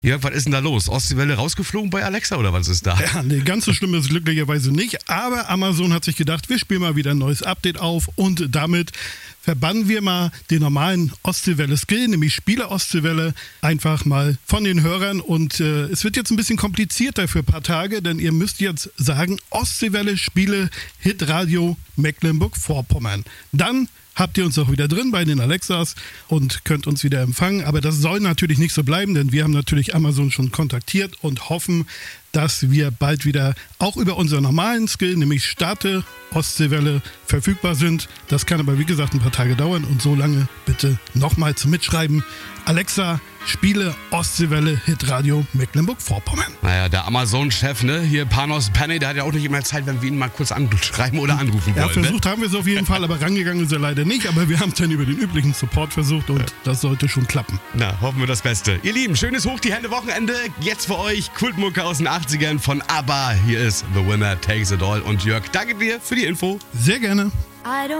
Jörg, was ist denn da los? Ostseewelle rausgeflogen bei Alexa oder was ist da? Ja, nee, ganz so schlimm ist es glücklicherweise nicht. Aber Amazon hat sich gedacht, wir spielen mal wieder ein neues Update auf und damit verbannen wir mal den normalen Ostseewelle-Skill, nämlich Spiele-Ostseewelle, einfach mal von den Hörern. Und es wird jetzt ein bisschen komplizierter für ein paar Tage, denn ihr müsst jetzt sagen, Ostseewelle Spiele Hitradio Mecklenburg-Vorpommern. Dann habt ihr uns auch wieder drin bei den Alexas und könnt uns wieder empfangen. Aber das soll natürlich nicht so bleiben, denn wir haben natürlich Amazon schon kontaktiert und hoffen, dass wir bald wieder auch über unseren normalen Skill, nämlich Starte Ostseewelle, verfügbar sind. Das kann aber wie gesagt ein paar Tage dauern und so lange bitte nochmal zum Mitschreiben. Alexa, spiele Ostseewelle Hitradio Mecklenburg-Vorpommern. Naja, der Amazon-Chef, ne, hier Panos Panay, der hat ja auch nicht immer Zeit, wenn wir ihn mal kurz anschreiben oder anrufen wollen. Ja, versucht haben wir es auf jeden Fall, aber rangegangen ist er leider nicht. Aber wir haben es dann über den üblichen Support versucht und das sollte schon klappen. Na, hoffen wir das Beste. Ihr Lieben, schönes Hoch die Hände Wochenende. Jetzt für euch Kultmucke aus den 80ern von ABBA. Hier ist The Winner Takes It All. Und Jörg, danke dir für die Info. Sehr gerne.